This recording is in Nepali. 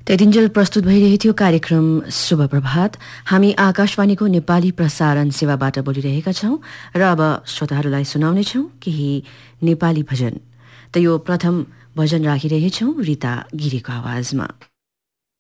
त्यतिन्जेल प्रस्तुत भइरहेथ्यो कार्यक्रम शुभ प्रभात। हामी आकाशवाणीको नेपाली प्रसारण सेवाबाट बोलिरहेका छौं र अब श्रोताहरूलाई सुनाउनेछौं केही नेपाली भजन। त यो प्रथम भजन राखिरहेछौं रीता गिरीको आवाजमा।